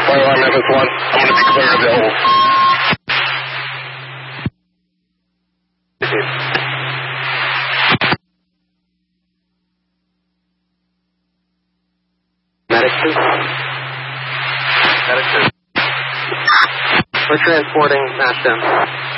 Fire alarm Memphis 1. I'm going to declare available. Medic 2. Medic 2. We're transporting Ashdown.